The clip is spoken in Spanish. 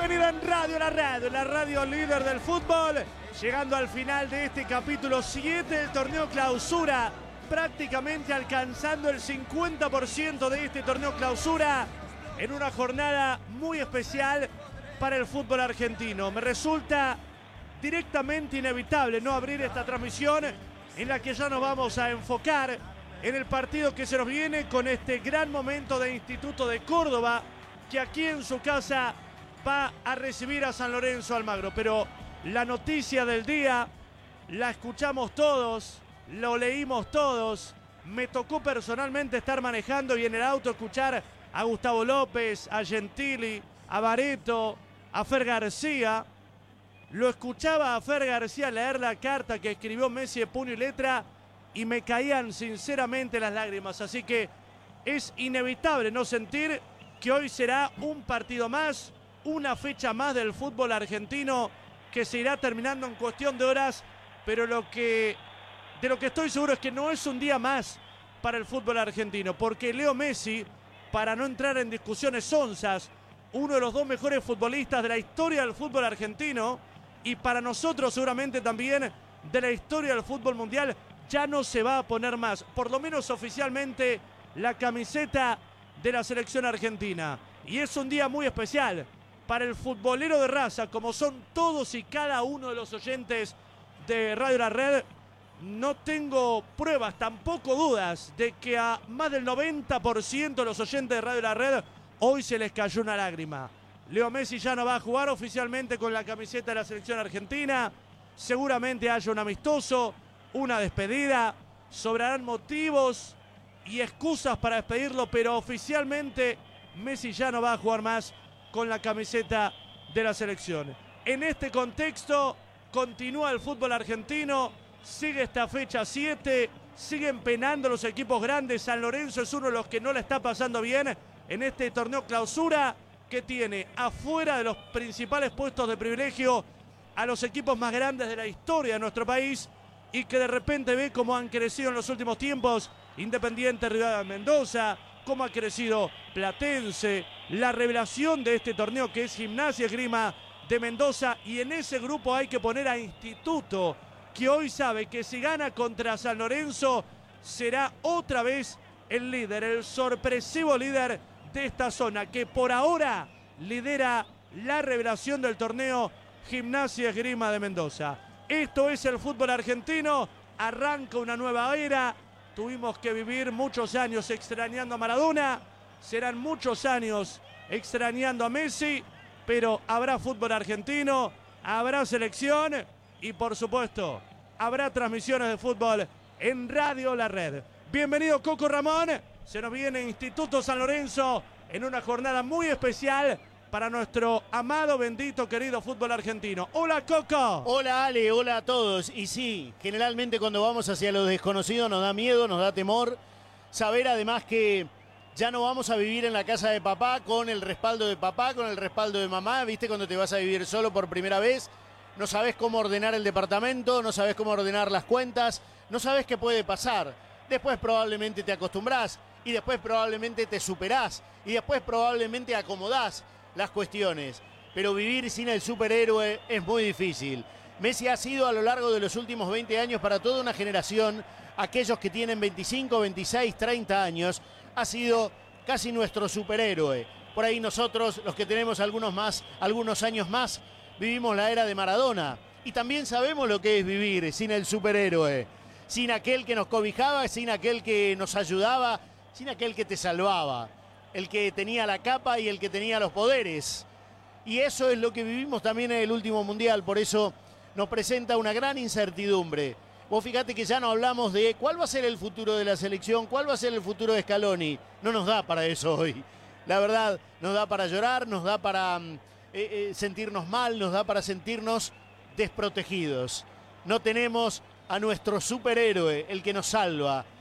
bienvenida en Radio La Red, la radio líder del fútbol, llegando al final de este capítulo 7 del torneo clausura, prácticamente alcanzando el 50% de este torneo clausura, en una jornada muy especial para el fútbol argentino. Me resulta directamente inevitable no abrir esta transmisión en la que ya nos vamos a enfocar en el partido que se nos viene con este gran momento de Instituto de Córdoba, que aquí en su casa va a recibir a San Lorenzo Almagro. Pero la noticia del día la escuchamos todos, lo leímos todos. Me tocó personalmente estar manejando y en el auto escuchar a Gustavo López, a Gentili, a Barreto, a Fer García. Lo escuchaba a Fer García leer la carta que escribió Messi de puño y letra y me caían sinceramente las lágrimas. Así que es inevitable no sentir que hoy será un partido más, una fecha más del fútbol argentino que se irá terminando en cuestión de horas, pero de lo que estoy seguro es que no es un día más para el fútbol argentino, porque Leo Messi, para no entrar en discusiones sonzas, uno de los dos mejores futbolistas de la historia del fútbol argentino y para nosotros seguramente también de la historia del fútbol mundial, ya no se va a poner más, por lo menos oficialmente, la camiseta de la selección argentina. Y es un día muy especial para el futbolero de raza, como son todos y cada uno de los oyentes de Radio La Red. No tengo pruebas, tampoco dudas, de que a más del 90% de los oyentes de Radio La Red hoy se les cayó una lágrima. Leo Messi ya no va a jugar oficialmente con la camiseta de la selección argentina. Seguramente haya un amistoso, una despedida. Sobrarán motivos y excusas para despedirlo, pero oficialmente Messi ya no va a jugar más con la camiseta de la selección. En este contexto continúa el fútbol argentino, sigue esta fecha 7, siguen penando los equipos grandes. San Lorenzo es uno de los que no la está pasando bien en este torneo clausura, que tiene afuera de los principales puestos de privilegio a los equipos más grandes de la historia de nuestro país y que de repente ve cómo han crecido en los últimos tiempos Independiente Rivadavia de Mendoza, cómo ha crecido Platense, la revelación de este torneo que es Gimnasia Esgrima de Mendoza, y en ese grupo hay que poner a Instituto, que hoy sabe que si gana contra San Lorenzo será otra vez el líder, el sorpresivo líder de esta zona, que por ahora lidera la revelación del torneo Gimnasia Esgrima de Mendoza. Esto es el fútbol argentino, arranca una nueva era. Tuvimos que vivir muchos años extrañando a Maradona, serán muchos años extrañando a Messi, pero habrá fútbol argentino, habrá selección y por supuesto habrá transmisiones de fútbol en Radio La Red. Bienvenido Coco Ramón, se nos viene Instituto San Lorenzo en una jornada muy especial para nuestro amado, bendito, querido fútbol argentino. Hola Coco. Hola Ale, hola a todos. Y sí, generalmente cuando vamos hacia lo desconocido nos da miedo, nos da temor. Saber además que ya no vamos a vivir en la casa de papá, con el respaldo de papá, con el respaldo de mamá. ¿Viste cuando te vas a vivir solo por primera vez? No sabes cómo ordenar el departamento, no sabes cómo ordenar las cuentas, no sabes qué puede pasar. Después probablemente te acostumbrás y después probablemente te superás y después probablemente acomodás las cuestiones, pero vivir sin el superhéroe es muy difícil. Messi ha sido a lo largo de los últimos 20 años para toda una generación, aquellos que tienen 25, 26, 30 años, ha sido casi nuestro superhéroe. Por ahí nosotros, los que tenemos algunos años más, vivimos la era de Maradona y también sabemos lo que es vivir sin el superhéroe, sin aquel que nos cobijaba, sin aquel que nos ayudaba, sin aquel que te salvaba, el que tenía la capa y el que tenía los poderes. Y eso es lo que vivimos también en el último Mundial, por eso nos presenta una gran incertidumbre. Vos fíjate que ya no hablamos de cuál va a ser el futuro de la selección, cuál va a ser el futuro de Scaloni. No nos da para eso hoy. La verdad, nos da para llorar, nos da para sentirnos mal, nos da para sentirnos desprotegidos. No tenemos a nuestro superhéroe, el que nos salva,